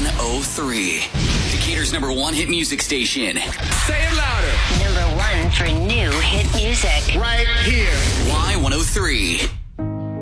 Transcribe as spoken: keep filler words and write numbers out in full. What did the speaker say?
one oh three. Decatur's number one hit music station. Say it louder. Number one for new hit music. Right here. Y one oh three.